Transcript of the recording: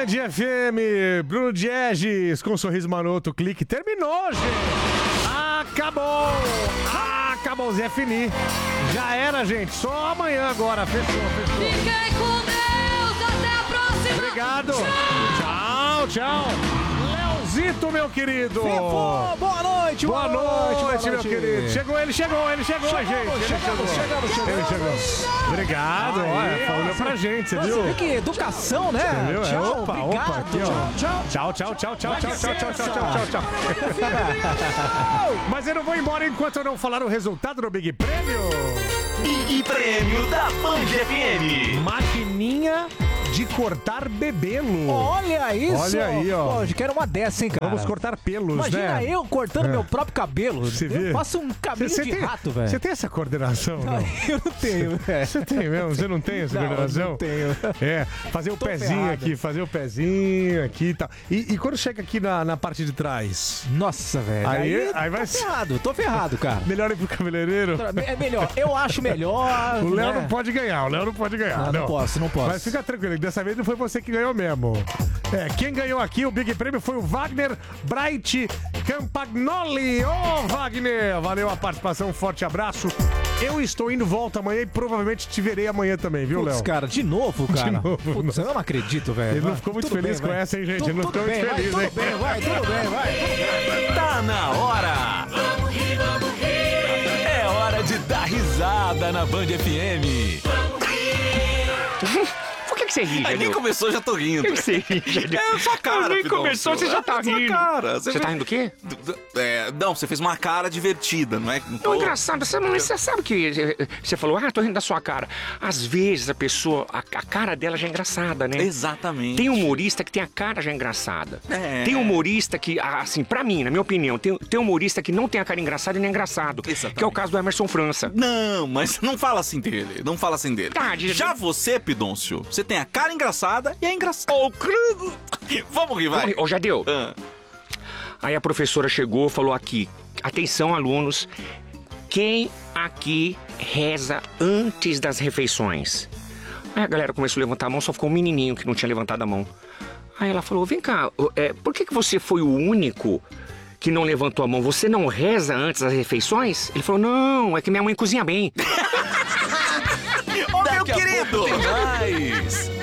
Band FM, Bruno Diegues com um sorriso maroto, clique, terminou, gente! Acabou! Acabou, Zé Fini. Já era, gente, só amanhã agora, fechou. Fiquem com Deus, até a próxima! Obrigado! Tchau! Leozito, meu querido! Fefo, boa noite, meu querido! Chegou, ele chegou, gente! Chegamos. Obrigado, olha, falou pra gente, você viu? Você vê que educação, né? Entendeu? Tchau, Opa, aqui, ó. Tchau. Mas eu não vou embora enquanto eu não falar o resultado do Big Prêmio. Big Prêmio da Band FM. Maquininha de cortar bebelo. Olha isso! Olha aí, ó. Pô, eu quero uma dessa, hein, cara? Vamos cortar pelos, Imagina né? eu cortando meu próprio cabelo. Você vê? Eu faço um cabelo de rato, velho. Você tem essa coordenação, não? Eu não tenho, velho. Você tem mesmo? Você não tem essa coordenação? Eu não tenho. É, fazer o pezinho ferrado. aqui, fazer o pezinho aqui e tal. E quando chega aqui na parte de trás? Nossa, velho. Aí vai ser... Tô ferrado, cara. Melhor ir pro cabeleireiro? É melhor. Eu acho melhor. O Léo né? não pode ganhar, Não posso. Mas fica tranquilo, dessa vez não foi você que ganhou mesmo. Quem ganhou aqui o Big Prêmio foi o Wagner Bright Campagnoli. Ô, Wagner, valeu a participação, um forte abraço. Eu estou indo volta amanhã e provavelmente te verei amanhã também, viu, Léo? Putz, cara, de novo, cara. De novo, Putz, eu não acredito, velho. Ele não ficou muito feliz com essa, hein, gente? Ele não ficou muito feliz, hein? Tudo bem, vai. Tá na hora. Vamos rir! É hora de dar risada na Band FM. Por que você ri, Aí nem começou, já tô rindo. Por que você ri, Jadil? É sua cara, Nem Pidoncio. começou, você já tá Sua rindo. cara. Você tá rindo do quê? Não, você fez uma cara divertida, não é? Não, engraçado, você sabe que você falou, tô rindo da sua cara. Às vezes a pessoa, a cara dela já é engraçada, né? Exatamente. Tem humorista que tem a cara já engraçada. É. Tem humorista que, assim, pra mim, na minha opinião, tem humorista que não tem a cara engraçada e não é engraçado. Exatamente. Que é o caso do Emerson França. Não, mas não fala assim dele. Não fala assim dele. Tá, Já você, Pidoncio, você tem a cara engraçada e é engraçado. Oh, credo. Vamos rir, vai. Ô, Jadeu. Ah. Aí a professora chegou, falou aqui, atenção, alunos, quem aqui reza antes das refeições? Aí a galera começou a levantar a mão, só ficou um menininho que não tinha levantado a mão. Aí ela falou, vem cá, por que você foi o único que não levantou a mão? Você não reza antes das refeições? Ele falou, não, é que minha mãe cozinha bem. Ô, meu querido! Tem mais.